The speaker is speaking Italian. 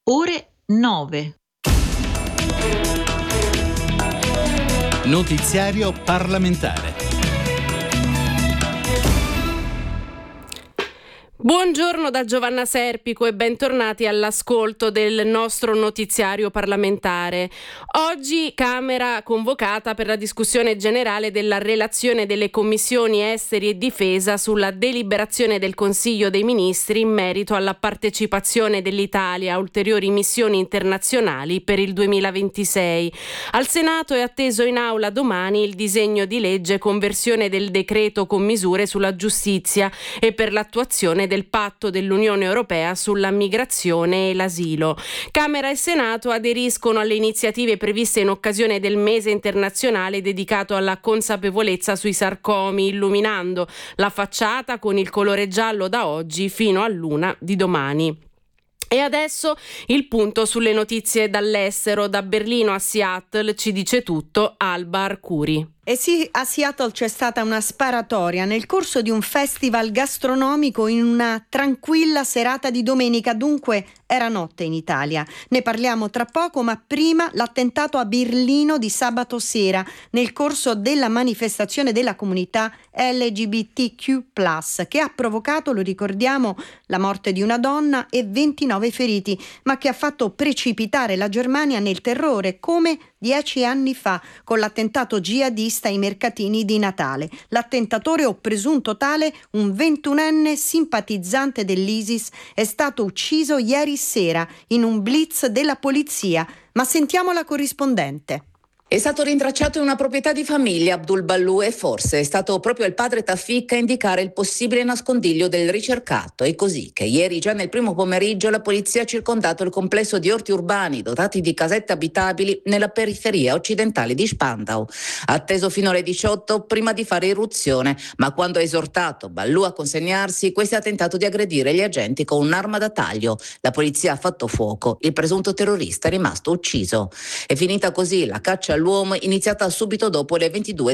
Ore 9. Notiziario parlamentare. Buongiorno da Giovanna Serpico e bentornati all'ascolto del nostro notiziario parlamentare. Oggi Camera convocata per la discussione generale della relazione delle commissioni esteri e difesa sulla deliberazione del Consiglio dei Ministri in merito alla partecipazione dell'Italia a ulteriori missioni internazionali per il 2026. Al Senato è atteso in aula domani il disegno di legge conversione del decreto con misure sulla giustizia e per l'attuazione del patto dell'Unione Europea sulla migrazione e l'asilo. Camera e Senato aderiscono alle iniziative previste in occasione del mese internazionale dedicato alla consapevolezza sui sarcomi, illuminando la facciata con il colore giallo da oggi fino all'1 di domani. E adesso il punto sulle notizie dall'estero. Da Berlino a Seattle ci dice tutto Alba Arcuri. E sì, a Seattle c'è stata una sparatoria nel corso di un festival gastronomico in una tranquilla serata di domenica, dunque era notte in Italia. Ne parliamo tra poco, ma prima l'attentato a Berlino di sabato sera nel corso della manifestazione della comunità LGBTQ+, che ha provocato, lo ricordiamo, la morte di una donna e 29 feriti, ma che ha fatto precipitare la Germania nel terrore come 10 anni fa con l'attentato jihadista ai mercatini di Natale. L'attentatore o presunto tale, un 21enne simpatizzante dell'ISIS, è stato ucciso ieri sera in un blitz della polizia. Ma sentiamo la corrispondente. È stato rintracciato in una proprietà di famiglia Abdul Ballu e forse è stato proprio il padre Tafik a indicare il possibile nascondiglio del ricercato. È così che ieri, già nel primo pomeriggio, la polizia ha circondato il complesso di orti urbani dotati di casette abitabili nella periferia occidentale di Spandau. Atteso fino alle 18 prima di fare irruzione, ma quando ha esortato Ballu a consegnarsi, questi ha tentato di aggredire gli agenti con un'arma da taglio. La polizia ha fatto fuoco, il presunto terrorista è rimasto ucciso. È finita così la caccia all'uomo iniziata subito dopo le 22